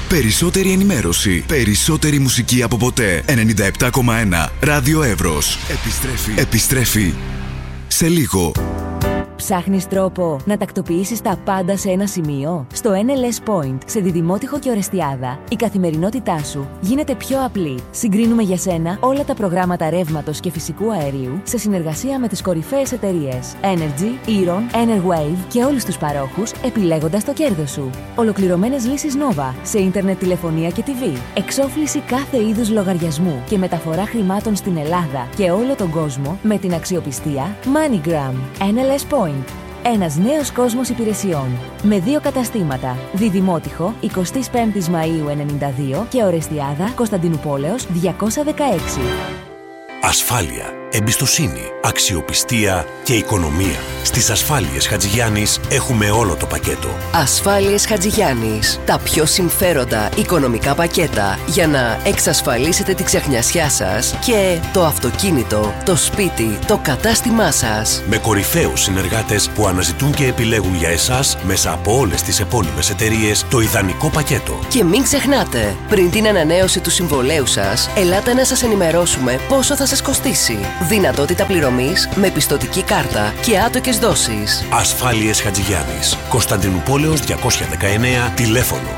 Περισσότερη ενημέρωση. Περισσότερη μουσική από ποτέ. 97,1 Ράδιο Εύρος. Επιστρέφει σε λίγο. Ψάχνεις τρόπο να τακτοποιήσεις τα πάντα σε ένα σημείο? Στο NLS Point, σε Διδημότυχο και Ορεστιάδα, η καθημερινότητά σου γίνεται πιο απλή. Συγκρίνουμε για σένα όλα τα προγράμματα ρεύματος και φυσικού αερίου σε συνεργασία με τις κορυφαίες εταιρείες Energy, Eron, Enerwave και όλους τους παρόχους, επιλέγοντας το κέρδος σου. Ολοκληρωμένες λύσεις Nova σε ίντερνετ, τηλεφωνία και TV. Εξόφληση κάθε είδους λογαριασμού και μεταφορά χρημάτων στην Ελλάδα και όλο τον κόσμο με την αξιοπιστία MoneyGram. NLS Point. Ένας νέος κόσμος υπηρεσιών. Με 2 καταστήματα. Διδημότυχο, 25 Μαΐου 92 και Ορεστιάδα, Κωνσταντινουπόλεως 216. Ασφάλεια, εμπιστοσύνη, αξιοπιστία και οικονομία. Στις Ασφάλειες Χατζηγιάννης έχουμε όλο το πακέτο. Ασφάλειες Χατζηγιάννης. Τα πιο συμφέροντα οικονομικά πακέτα για να εξασφαλίσετε τη ξεχνιασιά σας και το αυτοκίνητο, το σπίτι, το κατάστημά σας. Με κορυφαίους συνεργάτες που αναζητούν και επιλέγουν για εσάς μέσα από όλες τις επώνυμες εταιρείες το ιδανικό πακέτο. Και μην ξεχνάτε, πριν την ανανέωση του συμβολέου σας, ελάτε να σας ενημερώσουμε πόσο θα σας κοστίσει. Δυνατότητα πληρωμής με πιστωτική κάρτα και άτοκες δόσεις. Ασφάλειες Χατζηγιάννης. Κωνσταντινουπόλεως 219, τηλέφωνο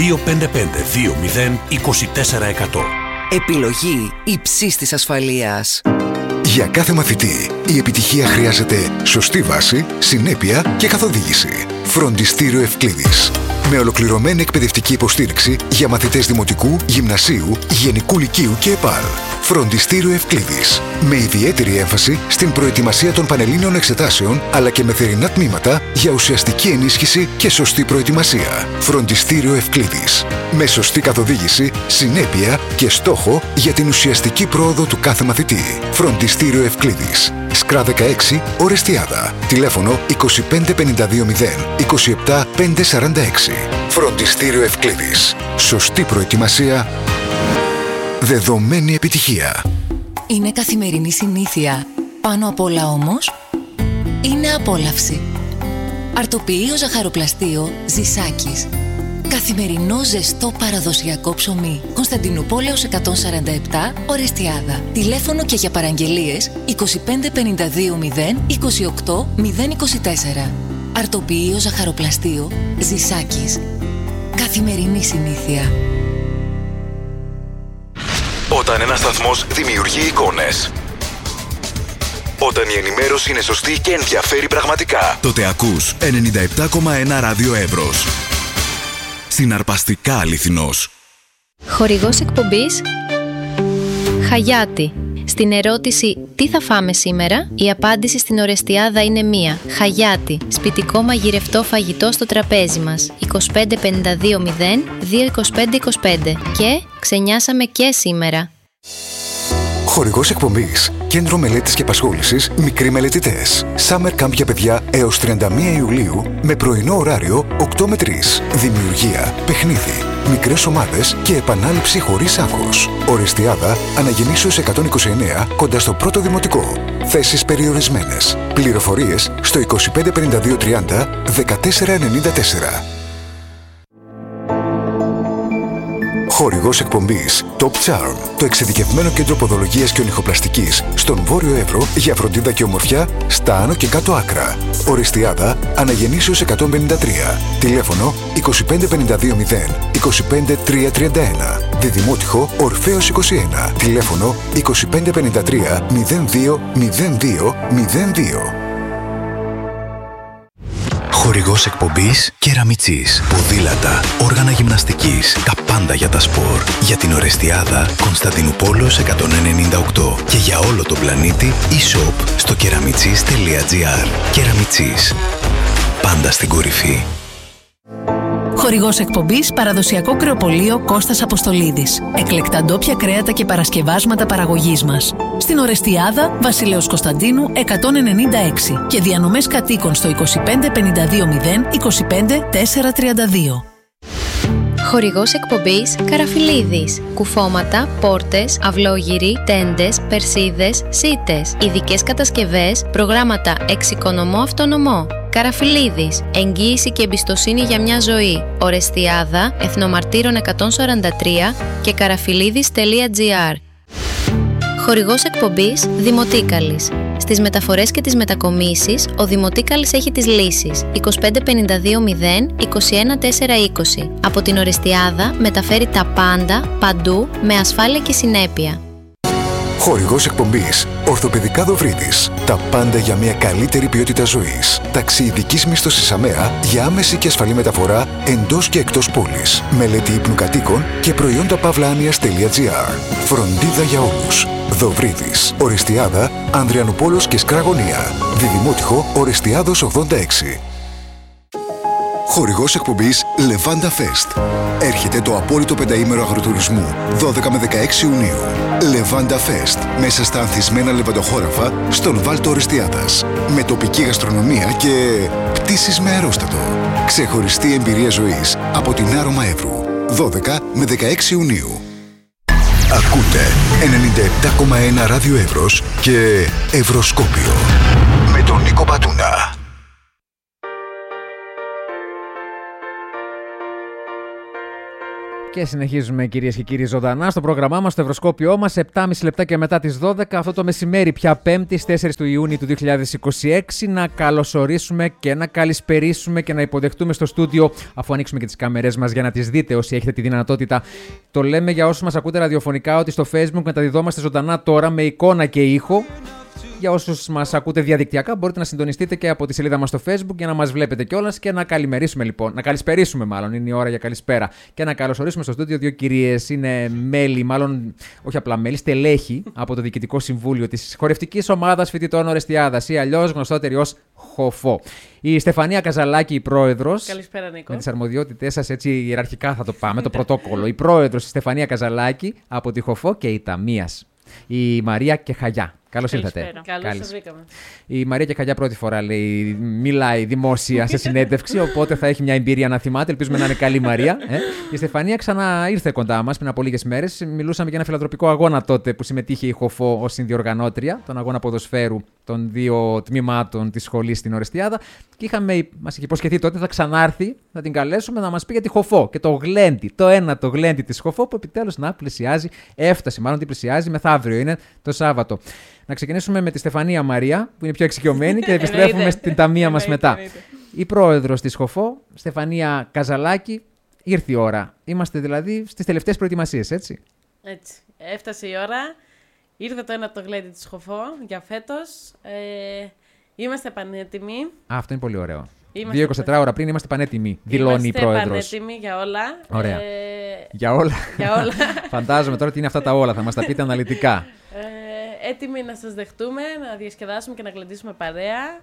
255 20 24 100. Επιλογή υψής της ασφαλείας. Για κάθε μαθητή, η επιτυχία χρειάζεται σωστή βάση, συνέπεια και καθοδήγηση. Φροντιστήριο Ευκλήδης. Με ολοκληρωμένη εκπαιδευτική υποστήριξη για μαθητές δημοτικού, γυμνασίου, γενικού λυκείου και ΕΠΑΛ. Φροντιστήριο Ευκλήδης. Με ιδιαίτερη έμφαση στην προετοιμασία των πανελλήνιων εξετάσεων, αλλά και με θερινά τμήματα για ουσιαστική ενίσχυση και σωστή προετοιμασία. Φροντιστήριο Ευκλήδης. Με σωστή καθοδήγηση, συνέπεια και στόχο για την ουσιαστική πρόοδο του κάθε μαθητή. Φροντιστήριο Ευκλήδης. Σκρά 16, Ορεστιάδα. Τηλέφωνο 25520 27546. Φροντιστήριο Ευκλήδης. Σωστή προετοιμασία, δεδομένη επιτυχία. Είναι καθημερινή συνήθεια. Πάνω απ' όλα όμως, είναι απόλαυση. Αρτοποιείο ζαχαροπλαστείο Ζησάκης. Καθημερινό ζεστό παραδοσιακό ψωμί. Κωνσταντινουπόλεως 147, Ορεστιάδα. Τηλέφωνο και για παραγγελίες 25520 28 024. Αρτοποιείο ζαχαροπλαστείο Ζησάκης. Καθημερινή συνήθεια. Όταν ένας σταθμός δημιουργεί εικόνες, όταν η ενημέρωση είναι σωστή και ενδιαφέρει πραγματικά, τότε ακούς 97,1 Ράδιο Εύρος. Συναρπαστικά αληθινός. Χορηγός εκπομπής Χαγιάτη. Στην ερώτηση «Τι θα φάμε σήμερα?», η απάντηση στην Ορεστιάδα είναι μία. Χαγιάτη. Σπιτικό μαγειρευτό φαγητό στο τραπέζι μας. 2552 22525. Και ξενιάσαμε και σήμερα. Χορηγός εκπομπής Κέντρο Μελέτης και Απασχόλησης Μικροί Μελετητές. Summer Camp για παιδιά έως 31 Ιουλίου με πρωινό ωράριο 8 με 3. Δημιουργία, παιχνίδι, μικρές ομάδες και επανάληψη χωρίς άγχος. Ορεστιάδα, Αναγεννήσεως 129, κοντά στο πρώτο δημοτικό. Θέσεις περιορισμένες. Πληροφορίες στο 2552 30 1494. Χορηγός εκπομπής Top Charm, το εξειδικευμένο κέντρο ποδολογίας και ονυχοπλαστικής στον Βόρειο Εύρο για φροντίδα και ομορφιά στα άνω και κάτω άκρα. Ορεστιάδα, Αναγεννήσεως 153. Τηλέφωνο 25520 25331. Διδημότυχο Ορφέως 21. Τηλέφωνο 2553 02 02 02. Χορηγός εκπομπής Κεραμιτσής. Ποδήλατα, όργανα γυμναστικής, τα πάντα για τα σπορ. Για την Ορεστιάδα, Κωνσταντινουπόλεως 198. Και για όλο τον πλανήτη, e-shop στο keramichis.gr. Κεραμιτσής. Πάντα στην κορυφή. Χορηγός εκπομπής παραδοσιακό κρεοπωλείο Κώστας Αποστολίδης. Εκλεκτά ντόπια κρέατα και παρασκευάσματα παραγωγής μας. Στην Ορεστιάδα, Βασιλέως Κωνσταντίνου 196 και διανομές κατοίκων στο 25520 25 432. Χορηγός εκπομπής Καραφιλίδης. Κουφώματα, πόρτες, αυλόγυροι, τέντες, περσίδες, σίτες. Ειδικές κατασκευές, προγράμματα εξοικονομώ αυτονομώ. Καραφιλίδης, εγγύηση και εμπιστοσύνη για μια ζωή. Ορεστιάδα, Εθνομαρτύρων 143 και καραφιλίδης.gr. Χορηγός εκπομπής Δημοτίκαλης. Στις μεταφορές και τις μετακομίσεις, ο Δημοτίκαλης έχει τις λύσεις. 25520 21420. Από την Ορεστιάδα μεταφέρει τα πάντα, παντού, με ασφάλεια και συνέπεια. Χορηγός εκπομπής Ορθοπαιδικά Δοβρίδης. Τα πάντα για μια καλύτερη ποιότητα ζωής. Ταξί ειδικής μίσθωσης ΑΜΕΑ για άμεση και ασφαλή μεταφορά εντός και εκτός πόλης. Μελέτη ύπνου κατοίκων και προϊόντα pavlanias.gr. Φροντίδα για όλους. Δοβρίδης. Ορεστιάδα, Ανδριανουπόλος και Σκραγωνία. Διδημότυχο Ορεστιάδος 86. Χορηγός εκπομπής Levanda Fest. Έρχεται το απόλυτο πενταήμερο αγροτουρισμού 12 με 16 Ιουνίου. Levanda Fest. Μέσα στα ανθισμένα λεβαντοχώραφα στον Βάλτο Ορεστιάδας. Με τοπική γαστρονομία και πτήσεις με αερόστατο. Ξεχωριστή εμπειρία ζωής από την Άρωμα Εύρου. 12 με 16 Ιουνίου. Ακούτε 97,1 ράδιο Εύρος και Ευρωσκόπιο. Με τον Νίκο Πατούνα. Και συνεχίζουμε, κυρίες και κύριοι, ζωντανά στο πρόγραμμά μας, στο Ευρωσκόπιό μας, 7,5 λεπτά και μετά τις 12, αυτό το μεσημέρι πια Πέμπτη, 4 του Ιούνιου του 2026, να καλωσορίσουμε και να καλησπερίσουμε και να υποδεχτούμε στο στούντιο, αφού ανοίξουμε και τις κάμερές μας για να τις δείτε όσοι έχετε τη δυνατότητα. Το λέμε για όσους μας ακούτε ραδιοφωνικά, ότι στο Facebook μεταδιδόμαστε ζωντανά τώρα με εικόνα και ήχο. Για όσους μας ακούτε διαδικτυακά, μπορείτε να συντονιστείτε και από τη σελίδα μας στο Facebook για να μας βλέπετε κιόλας και να καλημερίσουμε λοιπόν. Να καλησπερίσουμε, μάλλον, είναι η ώρα για καλησπέρα. Και να καλωσορίσουμε στο στούντιο δύο κυρίες. Είναι μέλη, μάλλον όχι απλά μέλη, στελέχη από το Διοικητικό Συμβούλιο της Χορευτικής Ομάδας Φοιτητών Ορεστιάδας ή αλλιώς γνωστότερη ως ΧΟΦΟ. Η Στεφανία Καζαλάκη, η πρόεδρος. Καλησπέρα, Νίκο. Με τις αρμοδιότητές σας, έτσι ιεραρχικά θα το πάμε, το πρωτόκολλο. Η πρόεδρος η Στεφανία Καζαλάκη από τη ΧΟΦΟ και η ταμείας, η Μαρία Κεχαγιά. Καλώς ήρθατε. Καλώς σας βρήκαμε. Η Μαρία Κεχαγιά πρώτη φορά μιλάει δημόσια σε συνέντευξη, οπότε θα έχει μια εμπειρία να θυμάται. Ελπίζουμε να είναι καλή Μαρία. Η Στεφανία ξανά ήρθε κοντά μας πριν από λίγες μέρες. Μιλούσαμε για ένα φιλανθρωπικό αγώνα τότε που συμμετείχε η ΧΟΦΟ ως συνδιοργανώτρια, τον αγώνα ποδοσφαίρου των δύο τμήματων της σχολής στην Ορεστιάδα. Και μας είχε υποσχεθεί τότε θα ξανάρθει, να την καλέσουμε να μας πει για τη ΧΟΦΟ και το γλέντι, το ένατο γλέντι της ΧΟΦΟ που επιτέλους να πλησιάζει. Έφτασε, μάλλον την πλησιάζει μεθαύριο, είναι το Σάββατο. Να ξεκινήσουμε με τη Στεφανία Μαρία, που είναι πιο εξοικειωμένη, και επιστρέφουμε στην ταμεία μας μετά. Η πρόεδρος της ΧΟΦΟ, Στεφανία Καζαλάκη, ήρθε η ώρα. Είμαστε δηλαδή στις τελευταίες προετοιμασίες, έτσι. Έτσι. Έφτασε η ώρα. Ήρθε το ένα το γλέντι της ΧΟΦΟ για φέτος. Είμαστε πανέτοιμοι. Αυτό είναι πολύ ωραίο. 2-24 ώρα πριν είμαστε πανέτοιμοι, δηλώνει η πρόεδρος. Είμαστε πανέτοιμοι για όλα. Ωραία. Για όλα. Για όλα. Φαντάζομαι τώρα τι είναι αυτά τα όλα, θα μας τα πείτε αναλυτικά. Έτοιμοι να σας δεχτούμε, να διασκεδάσουμε και να γλεντήσουμε παρέα.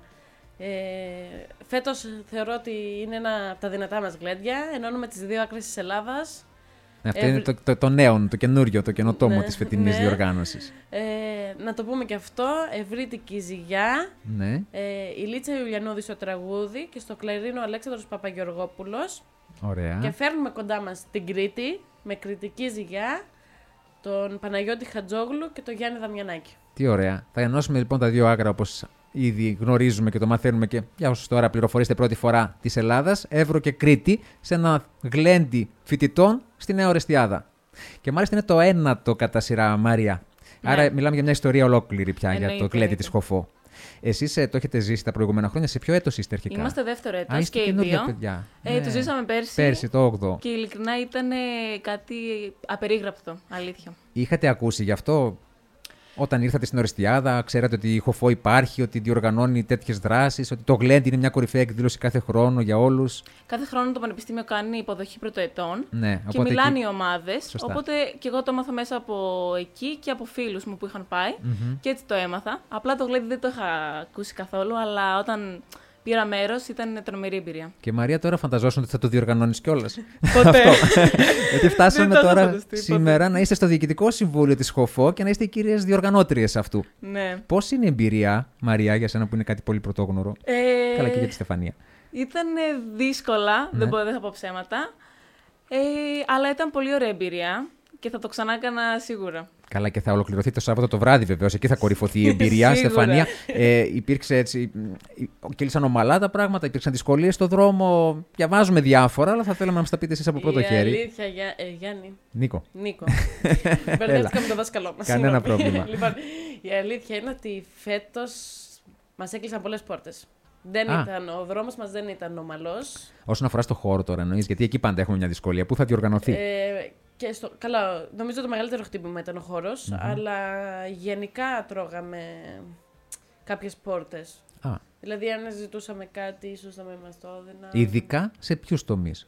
Φέτος θεωρώ ότι είναι ένα από τα δυνατά μας γλέντια. Ενώνουμε τις δύο άκρες της Ελλάδας. Αυτό είναι το νέο, το καινούριο, το καινοτόμο της φετινής διοργάνωσης. Να το πούμε και αυτό, Ευρύτικη Ζυγιά, η Λίτσα Ιουλιανούδη στο τραγούδι και στο κλαρίνο ο Αλέξανδρος Παπαγεωργόπουλος. Ωραία. Και φέρνουμε κοντά μας την Κρήτη με κριτική ζυγιά, τον Παναγιώτη Χατζόγλου και τον Γιάννη Δαμιανάκη. Τι ωραία. Θα ενώσουμε λοιπόν τα δύο άκρα όπως ήδη γνωρίζουμε και το μαθαίνουμε και για όσους τώρα πληροφορήσετε πρώτη φορά της Ελλάδας, Εύρο και Κρήτη, σε ένα γλέντι φοιτητών στη Νέα Ορεστιάδα. Και μάλιστα είναι το ένατο κατά σειρά, Μαρία. Ναι. Άρα μιλάμε για μια ιστορία ολόκληρη πια για το γλέντι της ΧΟΦΟ. Εσείς το έχετε ζήσει τα προηγούμενα χρόνια. Σε ποιο έτος είστε αρχικά? Είμαστε δεύτερο έτος και οι δύο. Παιδιά. Το ζήσαμε πέρσι. Πέρσι, το 8ο. Και ειλικρινά ήταν κάτι απερίγραπτο, αλήθεια. Είχατε ακούσει γι' αυτό? Όταν ήρθατε στην Ορεστιάδα, ξέρατε ότι η ΧΟΦΟ υπάρχει, ότι διοργανώνει τέτοιες δράσεις, ότι το γλέντι είναι μια κορυφαία εκδήλωση κάθε χρόνο για όλους? Κάθε χρόνο το Πανεπιστήμιο κάνει υποδοχή πρωτοετών και οπότε μιλάνε οι ομάδες. Οπότε και εγώ το έμαθα μέσα από εκεί και από φίλους μου που είχαν πάει. Και έτσι το έμαθα. Απλά το γλέντι δεν το είχα ακούσει καθόλου, αλλά όταν πήρα μέρος, ήταν τρομερή εμπειρία. Και Μαρία, τώρα φανταζόσουν ότι θα το διοργανώνεις κιόλας? Ποτέ. Γιατί φτάσαμε τώρα σήμερα να είστε στο Διοικητικό Συμβούλιο της ΧΟΦΟ και να είστε οι κυρίες διοργανώτριες αυτού. Ναι. Πώς είναι η εμπειρία, Μαρία, για σένα που είναι κάτι πολύ πρωτόγνωρο? Καλά, και για τη Στεφανία. Ήταν δύσκολα, δεν θα πω ψέματα. Αλλά ήταν πολύ ωραία εμπειρία και θα το ξανά έκανα σίγουρα. Καλά, και θα ολοκληρωθεί το Σάββατο το βράδυ, βεβαίως. Εκεί θα κορυφωθεί η εμπειρία, Στεφανία. Υπήρξε έτσι. Κύλησαν ομαλά τα πράγματα, υπήρξαν δυσκολίες στο δρόμο. Διαβάζουμε διάφορα, αλλά θα θέλαμε να μας τα πείτε εσείς από πρώτο χέρι. Αλήθεια, Γιάννη. Νίκο. Μπερδεύτηκα με το δάσκαλό μας. Κανένα πρόβλημα. Λοιπόν, η αλήθεια είναι ότι φέτος μας έκλεισαν πολλές πόρτες. Ο δρόμος μας δεν ήταν ομαλός. Όσον αφορά στο χώρο τώρα, εννοείς, γιατί εκεί πάντα έχουμε μια δυσκολία. Πού θα διοργανωθεί? Καλά, νομίζω το μεγαλύτερο χτύπημα ήταν ο χώρος, αλλά γενικά τρώγαμε κάποιες πόρτες. Δηλαδή, αν ζητούσαμε κάτι, ίσως θα μας το έδιναν. Ειδικά σε ποιους τομείς?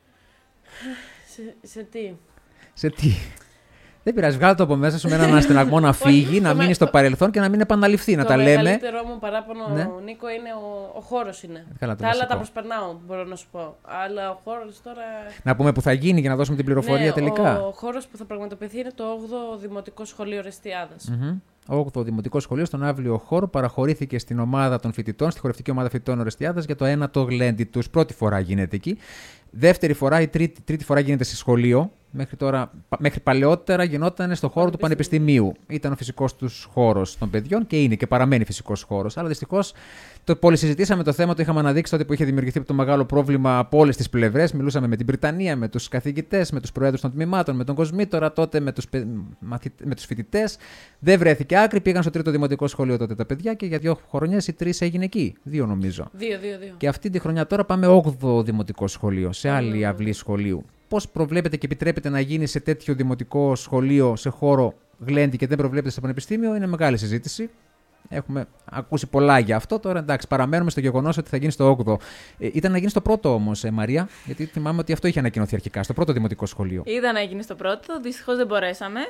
Σε τι? Δεν πειράζει, βγάλω το από μέσα σου με έναν αστυναγμό να φύγει, να μείνει στο παρελθόν και να μην επαναληφθεί. Να τα λέμε. Το μεγαλύτερό μου παράπονο, Νίκο, είναι ο χώρος είναι. Καλά, τα άλλα τα προσπερνάω, μπορώ να σου πω. Αλλά ο χώρος τώρα. Να πούμε που θα γίνει για να δώσουμε την πληροφορία τελικά. Ο χώρος που θα πραγματοποιηθεί είναι το 8ο Δημοτικό Σχολείο Ορεστιάδας. 8ο Δημοτικό Σχολείο στον Αύλιο Χώρο παραχωρήθηκε στην ομάδα των φοιτητών, στη χορευτική ομάδα φοιτητών Ορεστιάδας για το 1ο γλέντι τους. Πρώτη φορά γίνεται εκεί. Δεύτερη φορά ή τρίτη φορά γίνεται σε σχολείο. Μέχρι παλαιότερα γινόταν στο χώρο του Πανεπιστημίου. Ήταν ο φυσικός τους χώρος των παιδιών και είναι και παραμένει φυσικός χώρος. Αλλά δυστυχώς το πολυσυζητήσαμε το θέμα, το είχαμε αναδείξει τότε που είχε δημιουργηθεί το μεγάλο πρόβλημα από όλες τις πλευρές. Μιλούσαμε με την Βρυτανία, με τους καθηγητές, με τους προέδρους των τμήματων, με τον Κοσμήτορα, τότε με τους φοιτητές. Δεν βρέθηκε άκρη. Πήγαν στο 3ο Δημοτικό Σχολείο τότε τα παιδιά και για 2 χρονιές ή 3 έγινε εκεί. 2 νομίζω. 2. Και αυτή τη χρονιά τώρα πάμε 8ο Δημοτικό Σχολείο, σε άλλη αυλή σχολείου. Πώς προβλέπετε και επιτρέπετε να γίνει σε τέτοιο δημοτικό σχολείο, σε χώρο γλέντι και δεν προβλέπετε στο πανεπιστήμιο, είναι μεγάλη συζήτηση. Έχουμε ακούσει πολλά για αυτό. Τώρα εντάξει, παραμένουμε στο γεγονός ότι θα γίνει στο 8ο. Ήταν να γίνει στο πρώτο όμως, Μαρία, γιατί θυμάμαι ότι αυτό είχε ανακοινωθεί αρχικά, στο πρώτο δημοτικό σχολείο. Ήταν να γίνει στο πρώτο, δυστυχώς δεν μπορέσαμε.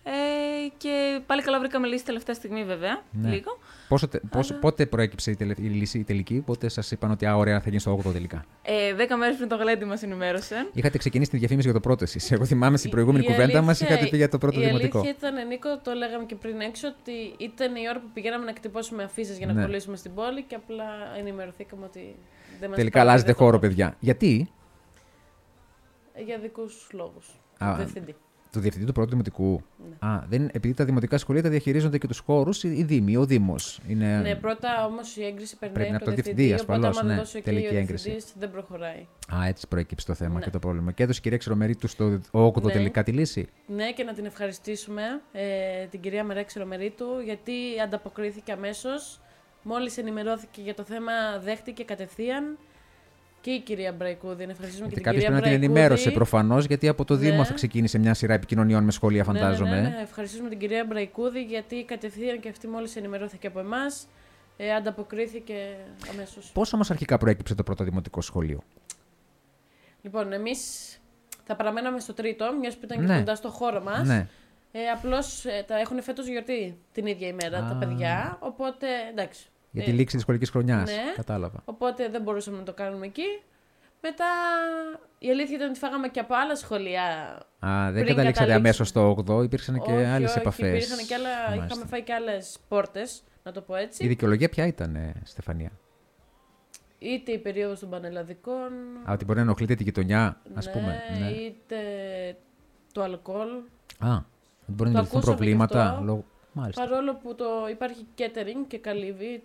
Και πάλι καλά βρήκαμε λύση τελευταία στιγμή, βέβαια. Ναι. Λίγο. Πότε προέκυψε η λύση η τελική, πότε σας είπαν ότι ωραία θα γίνει στο 8ο τελικά? 10 μέρες πριν το γλέντι μας ενημέρωσαν. Είχατε ξεκινήσει τη διαφήμιση για το πρώτο εσείς. Εγώ θυμάμαι στην προηγούμενη κουβέντα μας είχατε πει για το πρώτο δημοτικό. Η αλήθεια ήταν, Νίκο, το λέγαμε και πριν έξω, ότι ήταν η ώρα που πηγαίναμε να εκτυπώσουμε αφίσες για να κολλήσουμε στην πόλη και απλά ενημερωθήκαμε ότι δεν μας. Τελικά αλλάζετε χώρο, παιδιά. Γιατί? Για δικούς λόγους. Διευθυντή. Του διευθυντή του πρώτου δημοτικού. Ναι. Επειδή τα δημοτικά σχολεία τα διαχειρίζονται και τους χώρους οι δήμοι, ο Δήμος. Ναι, πρώτα όμως η έγκριση περνάει από το διευθυντή. Ασφαλώς, οπότε, δώσει τελική έγκριση, δεν προχωράει. Έτσι προέκυψε το θέμα και το πρόβλημα. Και έδωσε η κυρία Ξερομερίτου στο 8ο τελικά τη λύση. Ναι, και να την ευχαριστήσουμε την κυρία Μαρία Ξερομερίτου, γιατί ανταποκρίθηκε αμέσως. Μόλις ενημερώθηκε για το θέμα, δέχτηκε κατευθείαν. Και η κυρία Μπραϊκούδη, να ευχαριστήσουμε και την κυρία Μπραϊκούδη. Κάποιος πρέπει να την ενημέρωσε προφανώς, γιατί από το Δήμο θα ξεκίνησε μια σειρά επικοινωνιών με σχολεία, φαντάζομαι. Ναι. Ευχαριστούμε την κυρία Μπραϊκούδη, γιατί κατευθείαν και αυτή μόλις ενημερώθηκε από εμάς, ανταποκρίθηκε αμέσως. Πώς όμως αρχικά προέκυψε το πρώτο δημοτικό σχολείο? Λοιπόν, εμείς θα παραμέναμε στο τρίτο, μιας που ήταν και κοντά στο χώρο μας. Ναι. Απλώς τα έχουν φέτος γιορτή την ίδια ημέρα τα παιδιά, οπότε εντάξει. Για τη λήξη της σχολικής χρονιάς. Ναι. Κατάλαβα. Οπότε δεν μπορούσαμε να το κάνουμε εκεί. Μετά η αλήθεια ήταν ότι φάγαμε και από άλλα σχολεία. Δεν καταλήξατε αμέσως στο 8ο, υπήρξαν και άλλες επαφές. Υπήρχαν και άλλα, είχαμε φάει και άλλες πόρτες, να το πω έτσι. Η δικαιολογία ποια ήταν, Στεφανία? Είτε η περίοδος των πανελλαδικών. Ότι μπορεί να ενοχλείτε τη γειτονιά, ας πούμε. Ναι, είτε το αλκοόλ. Μπορεί να δημιουργηθούν προβλήματα λόγω. Μάλιστα. Παρόλο που υπάρχει catering και καλύβει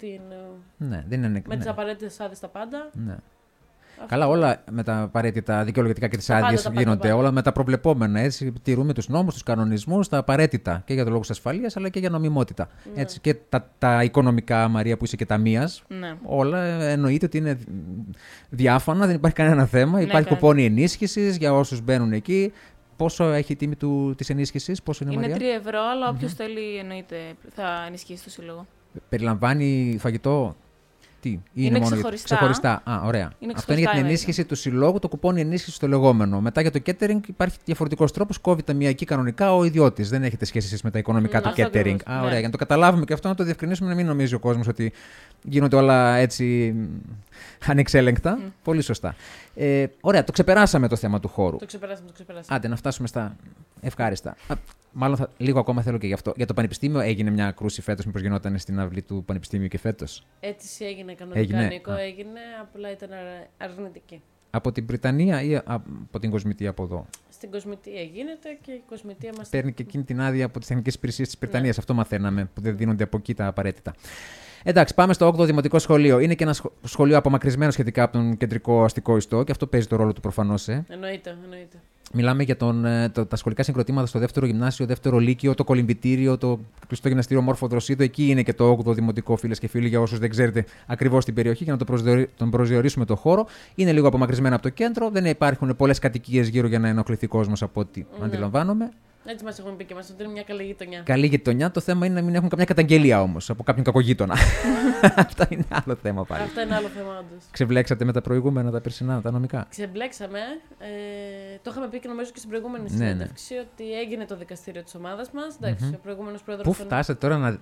με τις απαραίτητες άδειες τα πάντα. Ναι. Καλά, όλα με τα απαραίτητα δικαιολογητικά και τις άδειες γίνονται. Όλα με τα προβλεπόμενα. Έτσι, τηρούμε τους νόμους, τους κανονισμούς, τα απαραίτητα και για λόγους ασφαλείας αλλά και για νομιμότητα. Ναι. Έτσι, και τα οικονομικά, Μαρία, που είσαι και ταμείας, όλα εννοείται ότι είναι διάφανα, δεν υπάρχει κανένα θέμα. Υπάρχει κουπόνι ενίσχυσης για όσους μπαίνουν εκεί. Πόσο έχει η τιμή της ενίσχυσης, πόσο είναι, Μαρία? 3 ευρώ, αλλά όποιος θέλει εννοείται θα ενισχύσει το σύλλογο. Περιλαμβάνει φαγητό? Τι? Είναι μόνο ξεχωριστά. Ωραία. Αυτό είναι για την ενίσχυση του συλλόγου, το κουπόνι ενίσχυση το λεγόμενο. Μετά για το catering υπάρχει διαφορετικός τρόπος. Κόβει ταμιακή κανονικά ο ιδιώτης. Δεν έχετε σχέση εσείς με τα οικονομικά του catering. Ωραία. Για να το καταλάβουμε και αυτό, να το διευκρινίσουμε, να μην νομίζει ο κόσμος ότι γίνονται όλα έτσι ανεξέλεγκτα. Πολύ σωστά. Ωραία, το ξεπεράσαμε το θέμα του χώρου. Το ξεπεράσαμε. Άντε, να φτάσουμε στα ευχάριστα. Μάλλον λίγο ακόμα θέλω και γι' αυτό. Για το Πανεπιστήμιο έγινε μια κρούση φέτος, μήπως γινόταν στην αυλή του Πανεπιστήμιου και φέτος? Αίτηση έγινε κανονικά, Νίκο, έγινε, απλά ήταν αρνητική. Από την Βρυτανία ή από την Κοσμητεία από εδώ? Στην Κοσμητεία γίνεται και η Κοσμητεία μας... Παίρνει και εκείνη την άδεια από τις τεχνικές υπηρεσίες της Βρυτανίας. Αυτό μαθαίναμε, που δεν δίνονται από εκεί τα απαραίτητα. Εντάξει, πάμε στο 8ο Δημοτικό Σχολείο. Είναι και ένα σχολείο απομακρυσμένο σχετικά από τον κεντρικό αστικό ιστό και αυτό παίζει το ρόλο του προφανώς. Εννοείται. Μιλάμε για τα σχολικά συγκροτήματα στο δεύτερο γυμνάσιο, δεύτερο λύκειο, το κολυμβητήριο, το κλειστό γυμναστήριο Μόρφο Δροσίδο. Εκεί είναι και το 8ο Δημοτικό, φίλες και φίλοι, για όσους δεν ξέρετε ακριβώς την περιοχή, για να τον προσδιορίσουμε το χώρο. Είναι λίγο απομακρυσμένο από το κέντρο, δεν υπάρχουν πολλές κατοικίες γύρω για να ενοχληθεί κόσμος από ό,τι αντιλαμβάνομαι. Έτσι μας έχουν πει και μας ότι είναι μια καλή γειτονιά. Καλή γειτονιά. Το θέμα είναι να μην έχουν καμιά καταγγελία όμως από κάποιον κακογείτονα. Αυτό είναι άλλο θέμα πάλι. Αυτό είναι άλλο θέμα, όντως. Ξεμπλέξατε με τα προηγούμενα, τα περσινά, τα νομικά? Ξεμπλέξαμε. Το είχαμε πει και νομίζω και στην προηγούμενη συνέντευξη ότι έγινε το δικαστήριο της ομάδας μας. Εντάξει, ο προηγούμενος πρόεδρος. Πού φτάσατε τώρα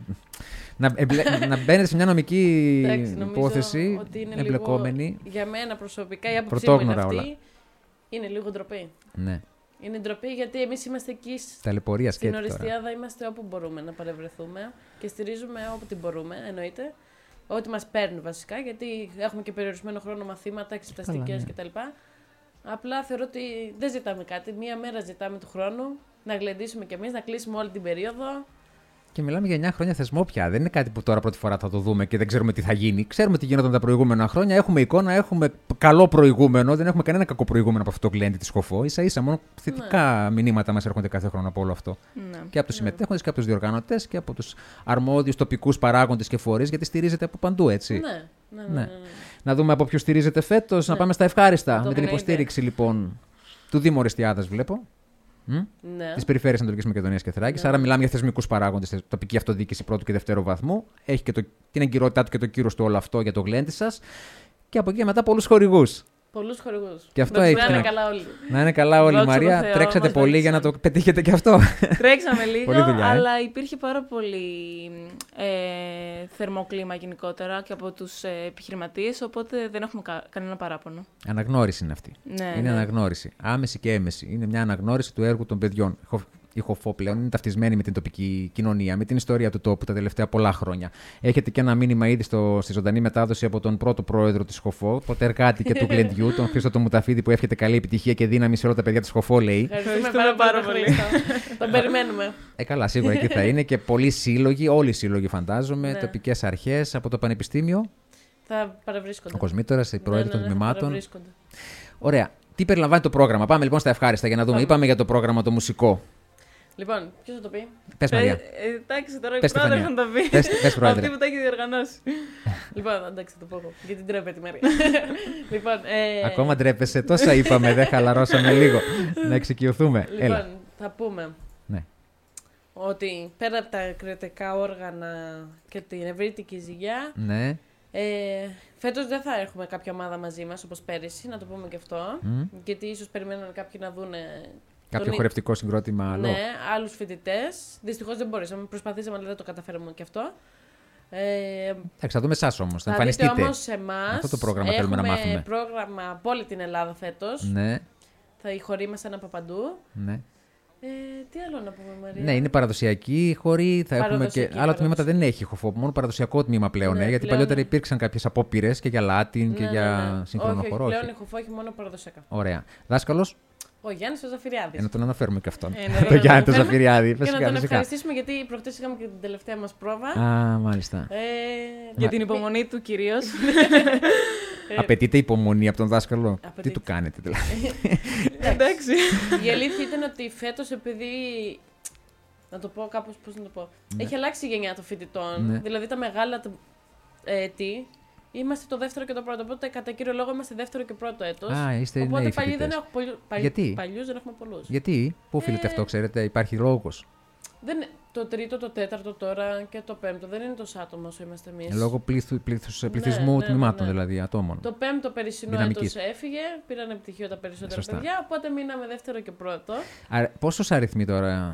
να μπαίνετε σε μια νομική υπόθεση ότι είναι εμπλεκόμενη? Λίγο, για μένα προσωπικά η άποψή μου είναι αυτή. Είναι λίγο ντροπή. Ναι. Είναι ντροπή γιατί εμείς είμαστε εκεί στην Ορεστιάδα, είμαστε όπου μπορούμε να παρευρεθούμε και στηρίζουμε όπου μπορούμε, εννοείται. Ό,τι μας παίρνει βασικά, γιατί έχουμε και περιορισμένο χρόνο μαθήματα, εξεταστικές κτλ. Απλά θεωρώ ότι δεν ζητάμε κάτι. Μία μέρα ζητάμε του χρόνου να γλεντήσουμε κι εμείς, να κλείσουμε όλη την περίοδο. Και μιλάμε για 9 χρόνια θεσμό πια. Δεν είναι κάτι που τώρα πρώτη φορά θα το δούμε και δεν ξέρουμε τι θα γίνει. Ξέρουμε τι γινόταν τα προηγούμενα χρόνια. Έχουμε εικόνα, έχουμε καλό προηγούμενο. Δεν έχουμε κανένα κακό προηγούμενο από αυτό το γλέντι τη Σχοφό. Ίσα-ίσα μόνο θετικά μηνύματα μας έρχονται κάθε χρόνο από όλο αυτό. Και από τους συμμετέχοντες και από τους διοργανωτές και από τους αρμόδιους τοπικούς παράγοντες και φορείς, γιατί στηρίζεται από παντού, έτσι. Ναι. Να δούμε από ποιους στηρίζεται φέτος, να πάμε στα ευχάριστα. Με την υποστήριξη λοιπόν του Δήμου Ορεστιάδας, βλέπω. Τη περιφέρεια Ανατολικής Μακεδονίας και Θράκης. Άρα, μιλάμε για θεσμικούς παράγοντες, τοπική αυτοδιοίκηση πρώτου και δευτέρου βαθμού. Έχει και την εγκυρότητά του και το κύρος του όλο αυτό για το γλέντι σας. Και από εκεί και μετά πολλούς χορηγούς. Πολλούς χορηγούς. Και αυτό έχει. Να είναι καλά όλοι. Να είναι καλά όλοι, Μαρία. Τρέξατε πολύ για να το πετύχετε και αυτό. Τρέξαμε λίγο, αλλά υπήρχε πάρα πολύ θερμό κλίμα γενικότερα και από τους επιχειρηματίες, οπότε δεν έχουμε κανένα παράπονο. Αναγνώριση είναι αυτή. Είναι αναγνώριση. Άμεση και έμεση. Είναι μια αναγνώριση του έργου των παιδιών. Η Χοφό πλέον είναι ταυτισμένη με την τοπική κοινωνία, με την ιστορία του τόπου τα τελευταία πολλά χρόνια. Έχετε και ένα μήνυμα ήδη στη ζωντανή μετάδοση από τον πρώτο πρόεδρο της Χοφό, ποτεργάτη και του Γλεντιού, τον Χρήστο τον Μουταφίδη, που εύχεται καλή επιτυχία και δύναμη σε όλα τα παιδιά της Χοφό, λέει. Ευχαριστούμε πάρα πολύ. Τον περιμένουμε. Καλά, σίγουρα εκεί θα είναι και πολλοί σύλλογοι, όλοι οι σύλλογοι φαντάζομαι, τοπικές αρχές από το Πανεπιστήμιο. Θα παρευρίσκονται. Ο Κοσμήτωρας, οι πρόεδροι των τμήματων. Ωραία. Τι περιλαμβάνει το πρόγραμμα? Πάμε λοιπόν στα ευχάριστα για να δούμε. Είπαμε για το πρόγραμμα το μουσικό. Λοιπόν, ποιος θα το πει? Πες, Μαρία. Εντάξει, τώρα η πρόεδρος θα το πει. Πες, πρόεδρε. Αυτή που τα έχει διοργανώσει. Λοιπόν, εντάξει, θα το πω εγώ. Γιατί ντρέπεται η Μαρία. Λοιπόν, ακόμα ντρέπεσαι. Τόσα είπαμε, δεν χαλαρώσαμε λίγο. Να εξοικειωθούμε. Λοιπόν, θα πούμε ότι πέρα από τα κριτικά όργανα και την ευρύτικη ζυγιά, φέτος δεν θα έχουμε κάποια ομάδα μαζί μας όπως πέρυσι, να το πούμε και αυτό. Γιατί ίσως περιμένουν κάποιοι να δούνε. Κάποιο χορευτικό συγκρότημα άλλο. Ναι, άλλους φοιτητές. Δυστυχώς δεν μπορέσαμε. Προσπαθήσαμε, αλλά δεν το καταφέρουμε και αυτό. Εντάξει, θα δούμε εσάς όμως. Θα εμφανιστείτε. Όμως σε εμάς. Αυτό το πρόγραμμα θέλουμε να μάθουμε. Έχουμε πρόγραμμα από όλη την Ελλάδα φέτος. Ναι. Οι χοροί μας είναι από παντού. Ναι. Τι άλλο να πούμε, Μαρία? Ναι, είναι παραδοσιακοί χοροί. Θα έχουμε και άλλα τμήματα δεν έχει Χοφό. Μόνο παραδοσιακό τμήμα πλέον. Γιατί πλέον παλιότερα υπήρξαν κάποιες απόπειρες και για Λάτιν και για σύγχρονο χορό. Πλέον η Χοφό έχει μόνο παραδοσιακά. Ωραία. Δάσκαλος. Ο Γιάννης ο Ζαφυριάδης. Να τον αναφέρουμε και αυτόν. Το Γιάννη τον Ζαφυριάδη. Και να τον ευχαριστήσουμε γιατί προχτές είχαμε και την τελευταία μας πρόβα. Α, μάλιστα. Για την υπομονή του κυρίως. Απαιτείται υπομονή από τον δάσκαλο. Τι του κάνετε δηλαδή? Εντάξει. Η αλήθεια ήταν ότι φέτος, επειδή. Να το πω κάπως, πώς να το πω. Έχει αλλάξει η γενιά των φοιτητών. Δηλαδή τα μεγάλα έτη. Είμαστε το δεύτερο και το πρώτο. Οπότε κατά κύριο λόγο είμαστε δεύτερο και πρώτο έτος. Είστε οπότε νέοι παλιοί δεν έχουμε Γιατί? Παλιούς δεν έχουμε πολλούς. Γιατί? Πού οφείλεται αυτό, ξέρετε? Υπάρχει λόγος? Το τρίτο, το τέταρτο τώρα και το πέμπτο δεν είναι τόσο άτομο όσο είμαστε εμείς. Λόγω πληθυσμού τμήματων, δηλαδή ατόμων. Το πέμπτο περσινό έτος έφυγε, πήραν πτυχίο τα περισσότερα παιδιά, οπότε μείναμε δεύτερο και πρώτο. Πόσους αριθμοί τώρα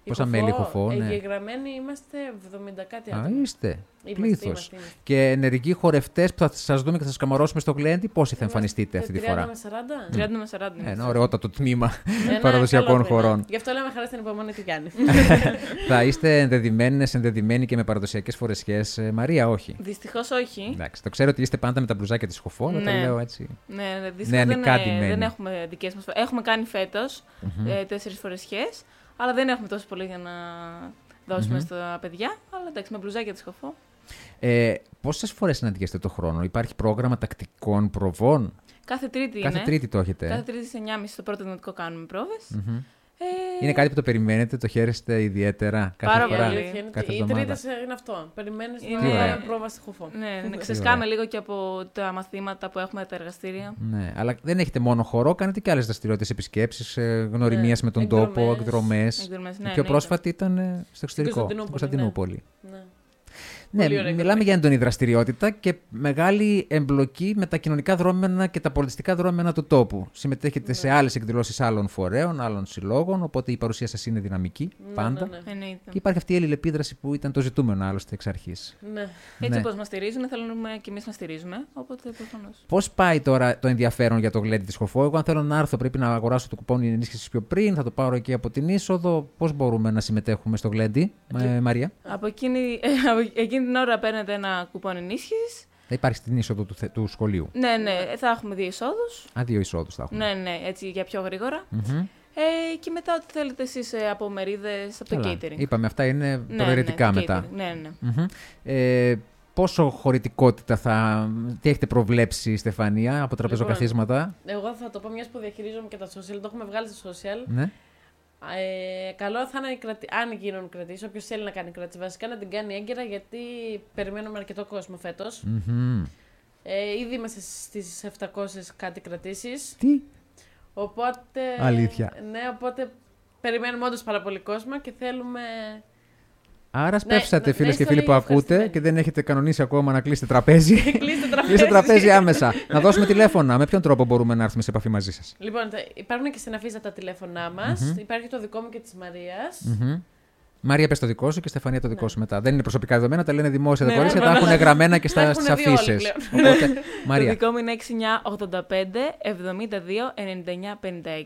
Πόσα μέλη Χωφό, ναι. Εγγεγραμμένοι είμαστε 70 κάτι άτομα. Είστε. Πλήθος. Και ενεργοί χορευτές που θα σας δούμε και θα σας καμαρώσουμε στο γλέντι, πόσοι θα εμφανιστείτε αυτή τη φορά? 30 με 40. Ένα ωραιότατο τμήμα παραδοσιακών χορών. Γι' αυτό λέμε χαρά στην υπομονή του Γιάννη. Θα είστε ενδεδειμένοι και με παραδοσιακές φορεσιές, Μαρία, όχι? Δυστυχώς όχι. Εντάξει, το ξέρω ότι είστε πάντα με τα μπλουζάκια της Χωφό, αλλά το λέω έτσι. Ναι, δυστυχώς δεν έχουμε δικές μας. Έχουμε κάνει φέτος 4 φορεσιές, αλλά δεν έχουμε τόσο πολύ για να δώσουμε στα παιδιά. Αλλά εντάξει, με μπλουζάκια της Χωφό. Πόσες φορές συναντιέστε το χρόνο? Υπάρχει πρόγραμμα τακτικών προβών? Κάθε Τρίτη Κάθε Τρίτη το έχετε. Κάθε Τρίτη στις 9.30 στο πρώτο δημοτικό κάνουμε πρόβες. Είναι κάτι που το περιμένετε, το χαίρεστε ιδιαίτερα κάθε φορά? Οι Τρίτες είναι αυτό. Περιμένεις μια πρόβα στη Χωφό. Ναι, ξεσκάμε λίγο και από τα μαθήματα που έχουμε, τα εργαστήρια. Ναι, αλλά δεν έχετε μόνο χορό, κάνετε και άλλες δραστηριότητες, επισκέψεις, γνωριμίας με τον τόπο, εκδρομές. Η πιο πρόσφατη ήταν στο εξωτερικό, στην Κωνσταντινούπολη. Ναι, μιλάμε για έντονη δραστηριότητα και μεγάλη εμπλοκή με τα κοινωνικά δρόμενα και τα πολιτιστικά δρόμενα του τόπου. Συμμετέχετε σε άλλες εκδηλώσεις άλλων φορέων, άλλων συλλόγων, οπότε η παρουσία σας είναι δυναμική πάντα. Και υπάρχει αυτή η αλληλεπίδραση που ήταν το ζητούμενο άλλωστε εξ αρχής. Έτσι όπως μας στηρίζουν, θέλουμε και εμείς να στηρίζουμε. Οπότε προφανώς. Πώς πάει τώρα το ενδιαφέρον για το γλέντι της Χωφό? Εγώ, αν θέλω να έρθω, πρέπει να αγοράσω το κουπόνι ενίσχυσης πιο πριν, θα το πάρω εκεί από την είσοδο. Πώς μπορούμε να συμμετέχουμε στο γλέντι, Μαρία? Από εκείνη την ώρα παίρνετε ένα κουπόνι ενίσχυσης. Θα υπάρχει στην είσοδο του σχολείου. Ναι, θα έχουμε 2 εισόδους. 2 εισόδους θα έχουμε. Ναι, έτσι για πιο γρήγορα. Και μετά ό,τι θέλετε εσείς από μερίδες, από το catering. Είπαμε, αυτά είναι προαιρετικά μετά. Ναι. Πόσο χωρητικότητα τι έχετε προβλέψει, Στεφανία, από τραπεζοκαθίσματα? Εγώ θα το πω, μιας που διαχειρίζομαι και τα social, το έχουμε βγάλει στα social. Ναι. Καλό θα είναι, αν γίνουν κρατήσεις, όποιος θέλει να κάνει κράτηση, βασικά να την κάνει έγκαιρα, γιατί περιμένουμε αρκετό κόσμο φέτος. Ήδη είμαστε στις 700 κάτι κρατήσεις. Τι? Οπότε, αλήθεια? Ναι, οπότε περιμένουμε όντως πάρα πολύ κόσμο και θέλουμε... Άρα σπεύσατε, φίλες και φίλοι που ακούτε και δεν έχετε κανονίσει ακόμα να κλείσετε τραπέζι. Κλείστε τραπέζι άμεσα. Να δώσουμε τηλέφωνα. Με ποιον τρόπο μπορούμε να έρθουμε σε επαφή μαζί σας? Λοιπόν, υπάρχουν και συναφείς τα τηλέφωνά μας. Υπάρχει το δικό μου και της Μαρίας. Μαρία, πες το δικό σου και Στεφανία το δικό σου μετά. Δεν είναι προσωπικά δεδομένα, τα λένε δημόσια τα κορίτσια, τα έχουν γραμμένα και στις αφήσεις. Οπότε, Μαρία. Το δικό μου είναι 6985 72 99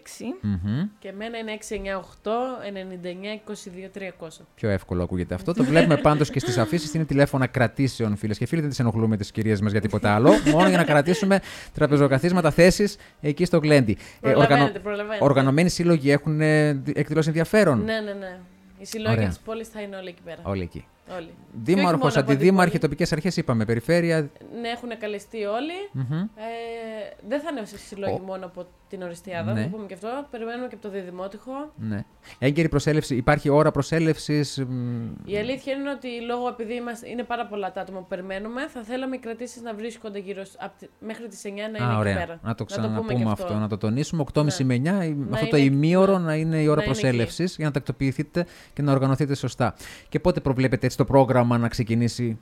56. Και εμένα είναι 698 99 22 300. Πιο εύκολο ακούγεται αυτό. Το βλέπουμε πάντως και στις αφήσεις. Είναι τηλέφωνα κρατήσεων, φίλες και φίλοι. Δεν τις ενοχλούμε τις κυρίες μας για τίποτα άλλο. Μόνο για να κρατήσουμε τραπεζοκαθίσματα, θέσεις εκεί στο γλέντι. Οργανωμένοι σύλλογοι έχουν εκδηλώσει ενδιαφέρον. Ναι. Οι συλλόγοι της πόλης θα είναι όλοι εκεί πέρα. Όλοι εκεί. Δήμαρχος, αντιδήμαρχοι, τοπικές αρχές, είπαμε, περιφέρεια. Ναι, έχουν καλεστεί όλοι. Δεν θα είναι συλλόγοι μόνο από την Οριστιάδα, να το πούμε και αυτό. Περιμένουμε και από το Διδημότυχο. Ναι. Έγκαιρη προσέλευση, υπάρχει ώρα προσέλευσης? Η αλήθεια είναι ότι λόγω επειδή είναι πάρα πολλά τα άτομα που περιμένουμε, θα θέλαμε οι κρατήσεις να βρίσκονται γύρω μέχρι τις 9 να είναι εκεί πέρα. Να το ξαναπούμε αυτό, να το τονίσουμε. 8.30 με 9, αυτό το ημίωρο να είναι η ώρα προσέλευσης για να τακτοποιηθείτε και να οργανωθείτε σωστά. Και πότε προβλέπετε έτσι το πρόγραμμα να ξεκινήσει?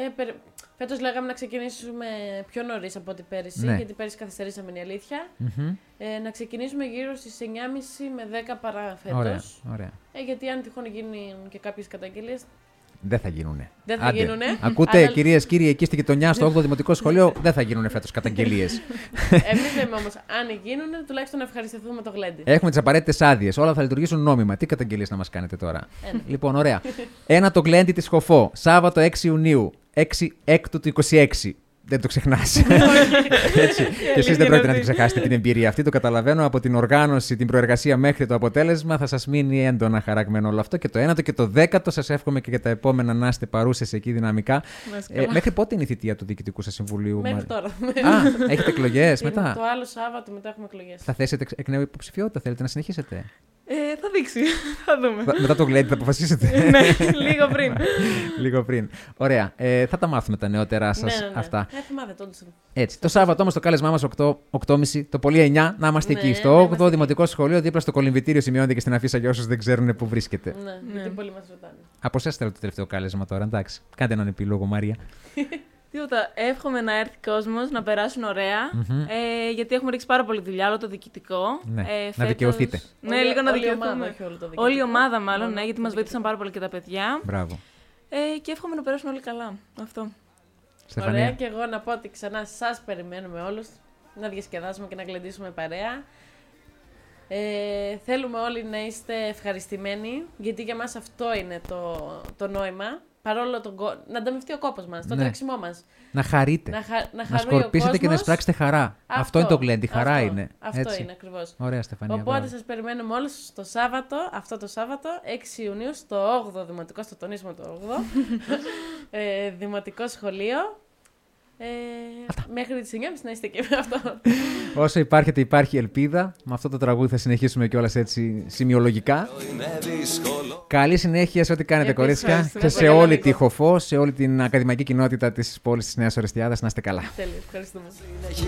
Φέτος λέγαμε να ξεκινήσουμε πιο νωρίς από ό,τι πέρυσι, γιατί πέρυσι καθυστερήσαμε, είναι η αλήθεια. Να ξεκινήσουμε γύρω στις 9.30 με 10 παρά φέτος. Ωραία. Γιατί αν τυχόν γίνουν και κάποιες καταγγελίες... Δεν θα γίνουνε. Δεν θα γίνουνε. Ακούτε, κυρίες, κύριοι, εκεί στη γειτονιά, στο 8ο Δημοτικό Σχολείο, δεν θα γίνουνε φέτος καταγγελίες. Εμείς λέμε όμως, αν γίνουνε, τουλάχιστον να ευχαριστηθούμε το γλέντι. Έχουμε τις απαραίτητες άδειες. Όλα θα λειτουργήσουν νόμιμα. Τι καταγγελίες να μας κάνετε τώρα? Λοιπόν, ωραία. Ένα το γλέντι της Χωφό, Σάββατο 6 Ιουνίου, 6 Έκτου του 26. Δεν το ξεχνάς. Και εσείς δεν πρόκειται να την ξεχάσετε την εμπειρία αυτή. Το καταλαβαίνω από την οργάνωση, την προεργασία μέχρι το αποτέλεσμα. Θα σας μείνει έντονα χαραγμένο όλο αυτό. Και το 9ο και το 10ο σας εύχομαι και για τα επόμενα να είστε παρούσες εκεί δυναμικά. Μέχρι πότε είναι η θητεία του Διοικητικού σας Συμβουλίου? Μέχρι τώρα. Έχετε εκλογές μετά? Το άλλο Σάββατο μετά έχουμε εκλογές. Θα θέσετε εκ νέου υποψηφιότητα? Θέλετε να συνεχίσετε? Θα δείξει. Θα δούμε. Μετά το γλέντι θα αποφασίσετε? Ναι, λίγο πριν. Λίγο πριν. Ωραία. Θα τα μάθουμε τα νεότερά σας αυτά. Έτσι. Το Σάββατο όμως το κάλεσμά μας 8.30, το πολύ 9, να είμαστε εκεί. Στο 8ο Δημοτικό Σχολείο, δίπλα στο κολυμβητήριο, σημειώνεται και στην αφίσα για όσους δεν ξέρουν πού βρίσκεται. Ναι, γιατί πολλοί μας ρωτάνε. Από εσάς θέλω το τελευταίο κάλεσμα τώρα, εντάξει. Κάντε έναν επίλογο, Μαρία. Τι Τίποτα. Εύχομαι να έρθει κόσμος, να περάσουν ωραία. Γιατί έχουμε ρίξει πάρα πολύ δουλειά, όλο το διοικητικό. Ναι. Φέτος... Να δικαιωθείτε. Ναι, λίγο να δικαιωθούμε. Όλη η ομάδα, μάλλον, ναι, γιατί μας βοήθησαν πάρα πολύ και τα παιδιά. Μπράβο. Και εύχομαι να περάσουν όλοι καλά. Αυτό. Στεφανία. Ωραία, και εγώ να πω ότι ξανά σας περιμένουμε όλους να διασκεδάσουμε και να γλεντήσουμε παρέα. Θέλουμε όλοι να είστε ευχαριστημένοι, γιατί για μας αυτό είναι το νόημα. Παρόλο να ανταμυφθεί ο κόπος μας, το τρέξιμό μας. Να χαρείτε. Να σκορπίσετε και να εισπράξετε χαρά. Αυτό είναι το γλέντι, χαρά είναι. Αυτό έτσι. είναι ακριβώς. Ωραία, Στεφανία. Οπότε σας περιμένουμε όλους αυτό το Σάββατο, 6 Ιουνίου, στο 8ο Δημοτικό, στο τονίσμα το 8ο, Δημοτικό Σχολείο. Μέχρι τις 9.30 να είστε και με αυτό. Όσο υπάρχει ελπίδα. Με αυτό το τραγούδι θα συνεχίσουμε κιόλας έτσι σημειολογικά. Καλή συνέχεια σε ό,τι κάνετε, κορίτσια, και σε όλη τη Χωφό, σε όλη την ακαδημαϊκή κοινότητα της πόλης της Νέας Ορεστιάδας. Να είστε καλά. Τέλεια, ευχαριστούμε.